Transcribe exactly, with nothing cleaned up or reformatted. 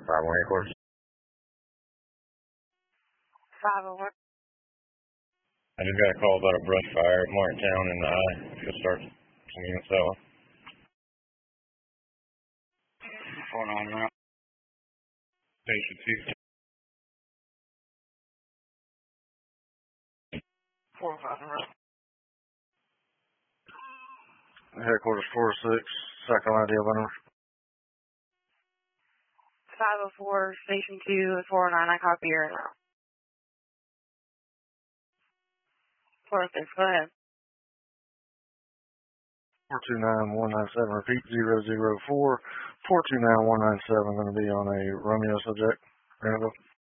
five one headquarters. five oh one. I just got a call about a brush fire at Martintown and I should start some units that way. What's going on now? Station two. four five one. Headquarters four six, second idea number. five oh four, Station two, four oh nine, I copy your four oh six, go ahead. four two nine one nine seven, repeat zero zero four, four two nine one nine seven, going to be on a Romeo subject. Granville.